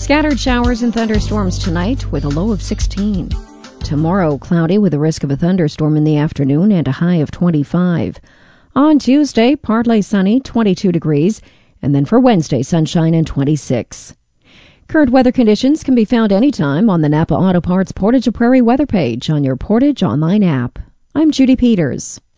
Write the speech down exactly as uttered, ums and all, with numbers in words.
Scattered showers and thunderstorms tonight with a low of sixteen. Tomorrow, cloudy with a risk of a thunderstorm in the afternoon and a high of twenty-five. On Tuesday, partly sunny, twenty-two degrees. And then for Wednesday, sunshine and twenty-six. Current weather conditions can be found anytime on the Napa Auto Parts Portage of Prairie weather page on your Portage online app. I'm Judy Peters.